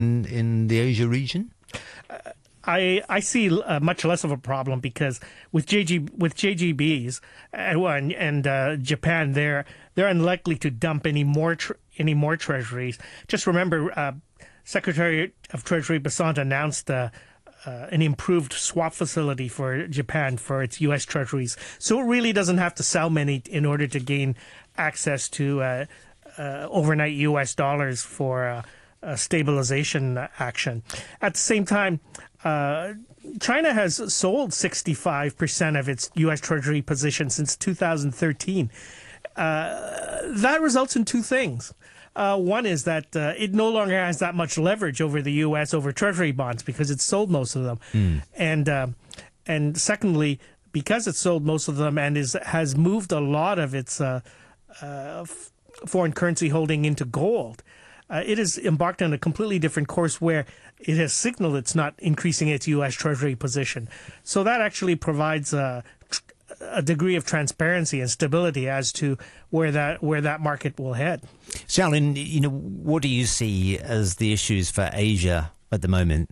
in the Asia region? I see much less of a problem because with JGBs and Japan, they're unlikely to dump any more treasuries. Just remember, Secretary of Treasury Basant announced an improved swap facility for Japan for its U.S. treasuries, so it really doesn't have to sell many in order to gain access to overnight U.S. dollars for stabilization action. At the same time, China has sold 65% of its U.S. Treasury position since 2013. That results in two things. One is that it no longer has that much leverage over the U.S. over Treasury bonds because it's sold most of them. And secondly, because it's sold most of them and has moved a lot of its foreign currency holding into gold, it has embarked on a completely different course where it has signaled it's not increasing its U.S. Treasury position. So that actually provides a degree of transparency and stability as to where that market will head. Xiaolin, what do you see as the issues for Asia at the moment?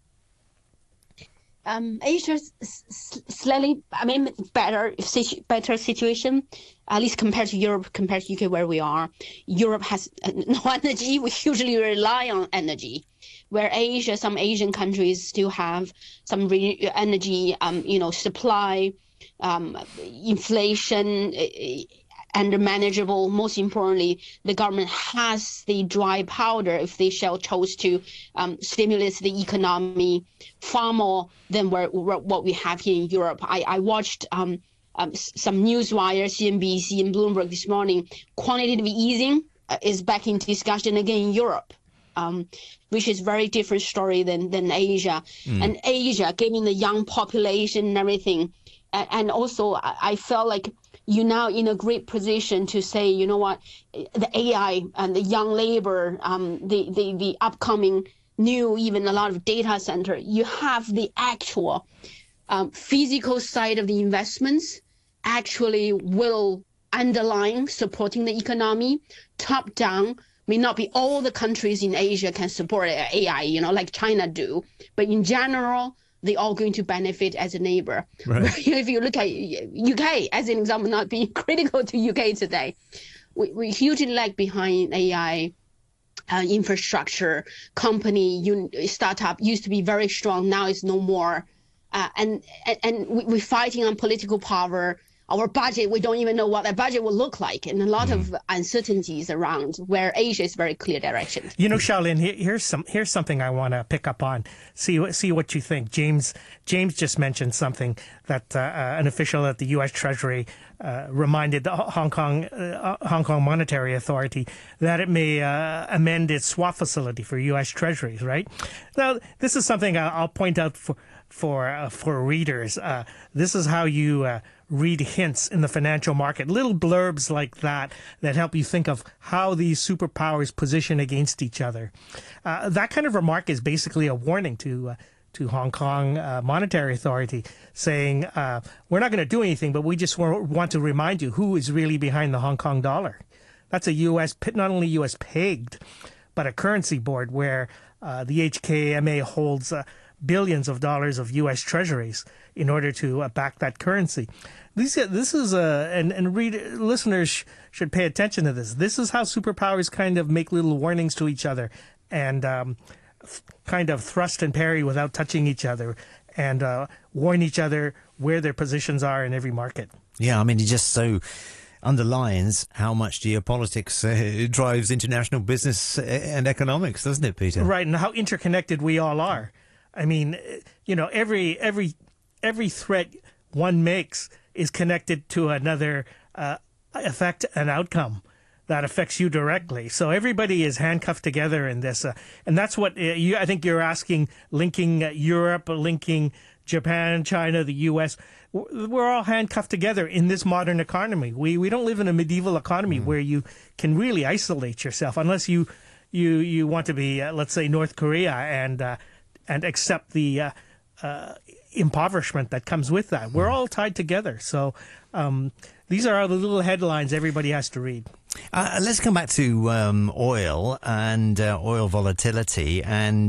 Asia's slightly, better situation, at least compared to Europe, compared to UK where we are. Europe has no energy. We hugely rely on energy, where some Asian countries still have some energy, supply, inflation, and manageable. Most importantly, the government has the dry powder if they shall choose to stimulate the economy far more than what we have here in Europe. I watched some newswire, CNBC and Bloomberg this morning. Quantitative easing is back in discussion again in Europe, which is very different story than Asia. And Asia, given the young population and everything, and also I felt like you're now in a great position to say, you know what, the AI and the young labor, the upcoming new, even a lot of data center, you have the actual physical side of the investments actually will underline supporting the economy. Top down may not be all the countries in Asia can support AI, like China do, but in general, they're all going to benefit as a neighbor. Right. If you look at UK as an example, not being critical to UK today, we hugely lag behind AI infrastructure. Startup used to be very strong, now it's no more. And we're fighting on political power. Our budget, we don't even know what that budget will look like, and a lot of uncertainties around where Asia is very clear direction. Xiaolin, here's something I want to pick up on. See what you think. James just mentioned something that an official at the U.S. Treasury reminded the Hong Kong Monetary Authority that it may amend its swap facility for U.S. Treasuries. Right now, this is something I'll point out for readers. This is how you read hints in the financial market, little blurbs like that help you think of how these superpowers position against each other. That kind of remark is basically a warning to Hong Kong Monetary Authority, saying we're not going to do anything, but we just want to remind you who is really behind the Hong Kong dollar. That's a not only U.S. pegged, but a currency board where the HKMA holds billions of dollars of U.S. treasuries in order to back that currency. This is listeners should pay attention to this. This is how superpowers kind of make little warnings to each other and kind of thrust and parry without touching each other and warn each other where their positions are in every market. Yeah, it just so underlines how much geopolitics drives international business and economics, doesn't it, Peter? Right, and how interconnected we all are. Every threat one makes is connected to another effect and outcome that affects you directly. So everybody is handcuffed together in this. And that's what I think you're asking, linking Europe, linking Japan, China, the U.S. We're all handcuffed together in this modern economy. We don't live in a medieval economy where you can really isolate yourself unless you want to be, let's say, North Korea and accept the impoverishment that comes with that. We're all tied together. So these are the little headlines everybody has to read. Let's come back to oil and oil volatility. And